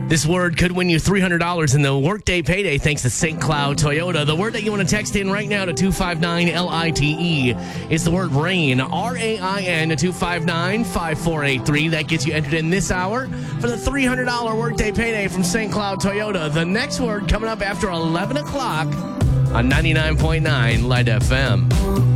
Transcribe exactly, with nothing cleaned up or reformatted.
This word could win you three hundred dollars in the Workday Payday thanks to Saint Cloud Toyota. The word that you want to text in right now to two five nine L I T E is the word rain, R A I N, to two five nine five four eight three. That gets you entered in this hour for the three hundred dollars Workday Payday from Saint Cloud Toyota. The next word coming up after eleven o'clock on ninety-nine point nine Light F M.